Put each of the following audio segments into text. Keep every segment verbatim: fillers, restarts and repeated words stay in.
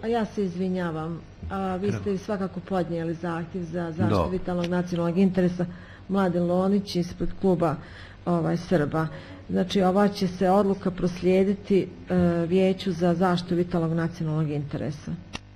A ja se izvinjavam, a vi ste svakako podnijeli zahtjev za zaštitu vitalnog nacionalnog interesa Mladen Lonić ispred kluba ovaj, Srba. Znači, ova će se odluka proslijediti e, Vijeću za zaštitu vitalnog nacionalnog interesa.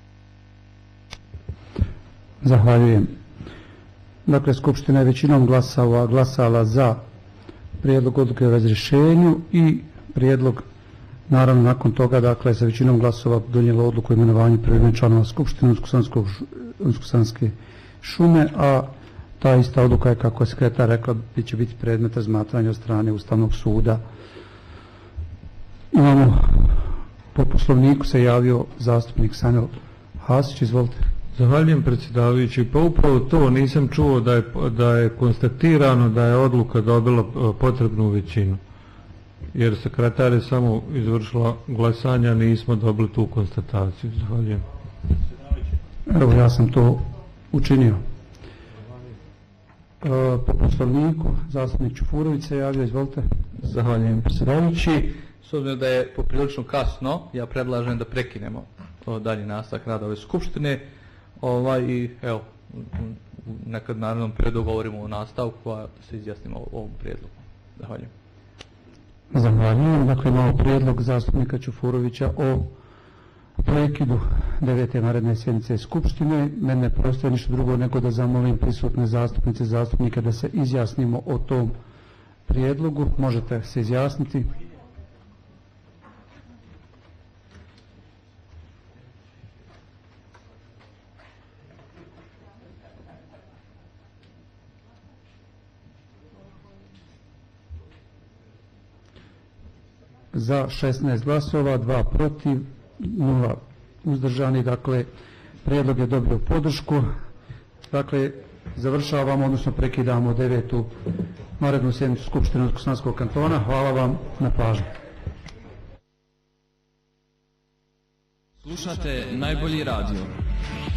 Zahvaljujem. Dakle, Skupština je većinom glasala, glasala za prijedlog odluke o razrješenju i prijedlog, naravno, nakon toga, dakle, sa većinom glasova donijela odluku o imenovanju privremenih članova Skupštine Unsko-Sanske šume, a ta ista odluka je, kako je sekretar rekla, će biti predmet razmatranja od strane Ustavnog suda. Imamo, po poslovniku se javio zastupnik Sanel Hasić, izvolite. Zahvaljujem predsjedavajući. Pa upravo to nisam čuo da je, da je konstatirano da je odluka dobila potrebnu većinu. Jer sekretar je samo izvršila glasanja, nismo dobili tu konstataciju. Zahvaljujem. Evo, ja sam to učinio. E, po poslovniku, zastupnik Čufurović se javio, izvolite. Zahvaljujem predsjedavajući. S obzirom da je poprilično kasno, ja predlažem da prekinemo dalji nastavak rada ove skupštine. Ovaj, i evo, nekad u narednom periodu govorimo o nastavku, a se izjasnimo o ovom prijedlogu. Zahvaljujem. Zahvaljujem. Dakle, imamo prijedlog zastupnika Čufurovića o prekidu devete naredne sjednice Skupštine. Mene prostoje ništa drugo nego da zamolim prisutne zastupnice i zastupnike da se izjasnimo o tom prijedlogu. Možete se izjasniti. Za šesnaest glasova, dva protiv, nula uzdržani, dakle, prijedlog je dobio podršku. Dakle, završavamo, odnosno prekidamo devetu narednu sjednicu Skupštine Unsko-Sanskog kantona. Hvala vam na pažnju. Slušate najbolji radio.